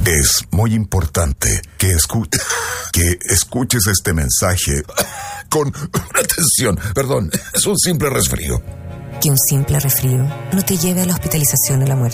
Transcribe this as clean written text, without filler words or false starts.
Es muy importante que escuches este mensaje con atención. Perdón, es un simple resfrío. Que un simple resfrío no te lleve a la hospitalización o la muerte.